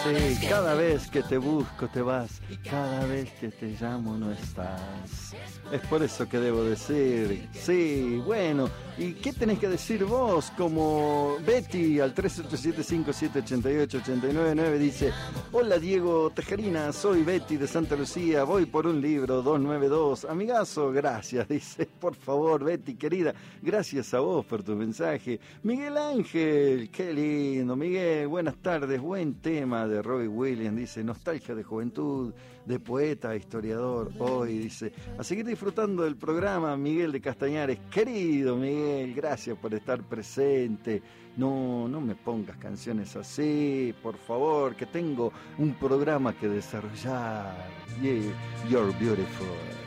Sí, cada vez que te busco te vas, cada vez que te llamo no estás. Es por eso que debo decir, sí, bueno, ¿y qué tenés que decir vos? Como Betty al 3875788899 dice: hola Diego Tejerina, soy Betty de Santa Lucía, voy por un libro 292. Amigazo, gracias, dice, por favor Betty querida, gracias a vos por tu mensaje. Miguel Ángel, qué lindo, Miguel, buenas tardes, buen tema de Robbie Williams, dice, nostalgia de juventud, de poeta a historiador, hoy, dice, a seguir disfrutando del programa, Miguel de Castañares, querido Miguel, gracias por estar presente, no me pongas canciones así, por favor, que tengo un programa que desarrollar, yeah, you're beautiful.